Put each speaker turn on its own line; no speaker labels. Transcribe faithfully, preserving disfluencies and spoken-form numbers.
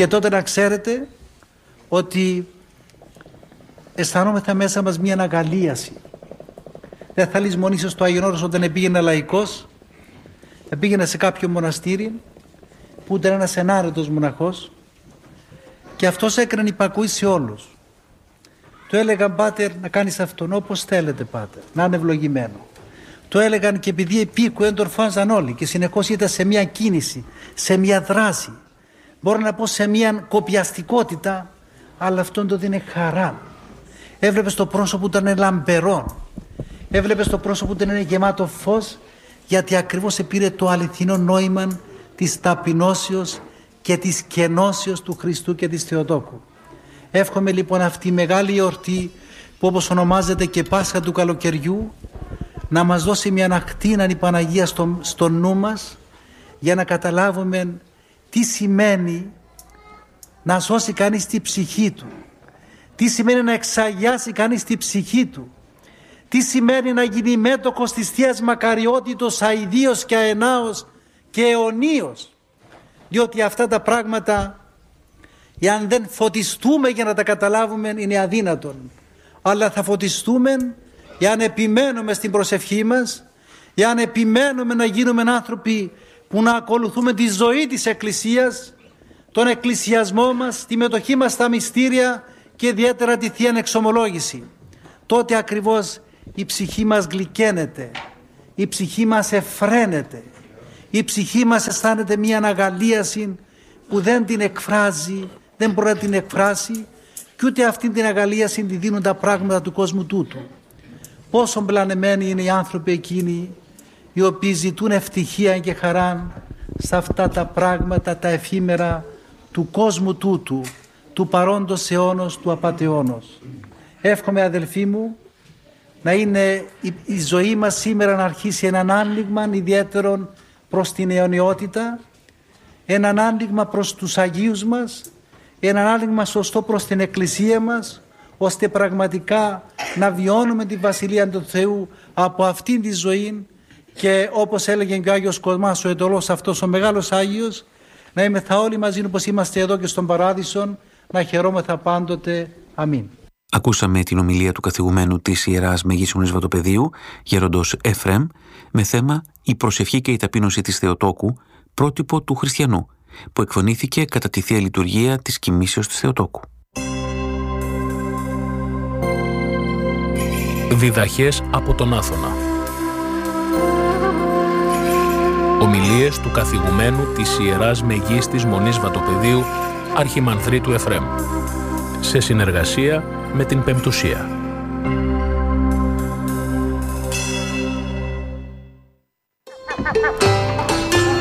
Και τότε να ξέρετε ότι αισθανόμεθα μέσα μας μια αναγαλίαση. Δεν θα λησμονήσω στο Άγιον Όρος όταν πήγαινε λαϊκός, πήγαινε σε κάποιο μοναστήρι που ήταν ένας ενάρετος μοναχός και αυτός έκανε υπακούει σε όλους. Του έλεγαν, πάτερ, να κάνεις αυτόν όπως θέλετε, πάτερ, να είναι ευλογημένο. Το έλεγαν και επειδή επίκου έντορφάζαν όλοι και συνεχώς ήταν σε μια κίνηση, σε μια δράση. Μπορώ να πω σε μια κοπιαστικότητα, αλλά αυτόν το δίνει χαρά. Έβλεπες το πρόσωπο που ήταν λαμπερό. Έβλεπες το πρόσωπο που ήταν γεμάτο φως, γιατί ακριβώς επήρε το αληθινό νόημα της ταπεινώσεως και της κενώσεως του Χριστού και της Θεοτόκου. Εύχομαι λοιπόν αυτή η μεγάλη εορτή που όπως ονομάζεται και Πάσχα του καλοκαιριού να μας δώσει μια ακτίνα η Παναγία στο, στο νου μας για να καταλάβουμε τι σημαίνει να σώσει κανείς τη ψυχή του, τι σημαίνει να εξαγιάσει κανείς τη ψυχή του, τι σημαίνει να γίνει μέτοχος της Θείας Μακαριότητος αηδίως και αενάως και αιωνίως, διότι αυτά τα πράγματα εάν δεν φωτιστούμε για να τα καταλάβουμε είναι αδύνατον, αλλά θα φωτιστούμε εάν επιμένουμε στην προσευχή μας, εάν επιμένουμε να γίνουμε άνθρωποι που να ακολουθούμε τη ζωή της Εκκλησίας, τον εκκλησιασμό μας, τη μετοχή μας στα μυστήρια και ιδιαίτερα τη Θεία Εξομολόγηση. Τότε ακριβώς η ψυχή μας γλυκαίνεται, η ψυχή μας εφραίνεται, η ψυχή μας αισθάνεται μια αναγαλίαση που δεν την εκφράζει, δεν μπορεί να την εκφράσει και ούτε αυτήν την αγαλίαση τη δίνουν τα πράγματα του κόσμου τούτου. Πόσο μπλανεμένοι είναι οι άνθρωποι εκείνοι οι οποίοι ζητούν ευτυχία και χαρά σε αυτά τα πράγματα τα εφήμερα του κόσμου τούτου, του παρόντος αιώνος, του απατεώνος. Εύχομαι αδελφοί μου να είναι η, η ζωή μας σήμερα να αρχίσει έναν άνοιγμα ιδιαίτερο προς την αιωνιότητα, έναν άνοιγμα προς τους Αγίους μας, έναν άνοιγμα σωστό προς την Εκκλησία μας, ώστε πραγματικά να βιώνουμε τη Βασιλεία του Θεού από αυτήν τη ζωή και όπως έλεγε και ο Άγιος Κοσμάς ο Αιτωλός αυτός ο μεγάλος Άγιος, να είμεθα όλοι μαζί όπως είμαστε εδώ και στον Παράδεισον, να χαιρόμεθα πάντοτε. Αμήν.
Ακούσαμε την ομιλία του καθηγουμένου της Ιεράς Μεγής Μονής Βατοπεδίου, γέροντος Εφραίμ, με θέμα «Η προσευχή και η ταπείνωση της Θεοτόκου, πρότυπο του χριστιανού», που εκφωνήθηκε κατά τη Θεία Λειτουργία της Κοιμήσεως της Θεοτόκου.
Διδαχές από τον Άθωνα. Ομιλίες του καθηγουμένου της Ιεράς Μεγής της Μονής Βατοπεδίου, Αρχιμανδρίτου Εφραίμ, σε συνεργασία με την Πεμπτουσία.